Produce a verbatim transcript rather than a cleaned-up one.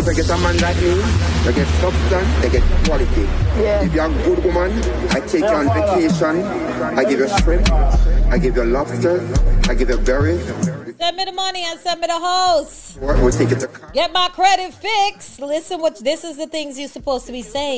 Because I get a man like me, I get substance, I get quality. Yeah. If you're a good woman, I take you on vacation, I give you shrimp, I give you lobster, I give you berries. Send me the money and send me the host. We'll take it to Get my credit fixed. Listen, what this is the things you're supposed to be saying.